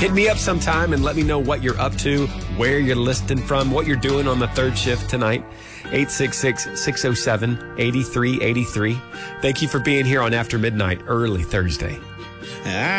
Hit me up sometime and let me know what you're up to, where you're listening from, what you're doing on the third shift tonight. 866-607-8383. Thank you for being here on After Midnight, early Thursday.